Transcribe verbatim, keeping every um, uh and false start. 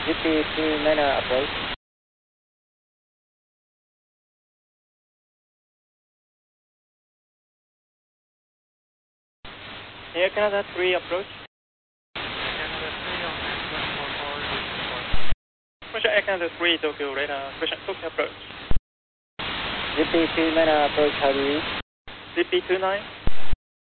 Z P two nine approach. Air Canada three approach. Canada three on one four four, report. Question Air Canada three, Tokyo radar. Question Tokyo approach. Z P two nine approach, how do you read? Z P two nine.